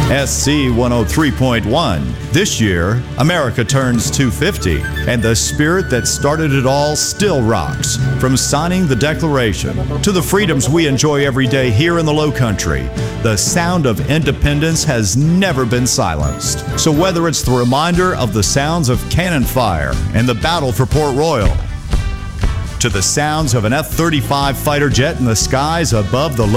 SC 103.1. This year, America turns 250, and the spirit that started it all still rocks. From signing the Declaration to the freedoms we enjoy every day here in the Lowcountry, the sound of independence has never been silenced. So whether it's the reminder of the sounds of cannon fire and the battle for Port Royal, to the sounds of an F-35 fighter jet in the skies above the